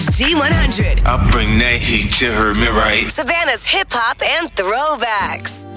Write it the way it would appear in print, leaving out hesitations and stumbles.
Z100. I bring that heat, you heard me right. Savannah's hip hop and throwbacks.